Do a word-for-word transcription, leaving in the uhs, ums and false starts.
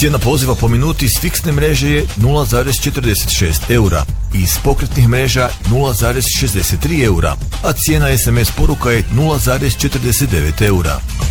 Cijena poziva po minuti s fiksne mreže je nula zarez četrdeset šest eura i iz pokretnih mreža nula zarez šezdeset tri eura, a cijena es em es poruka je nula zarez četrdeset devet eura.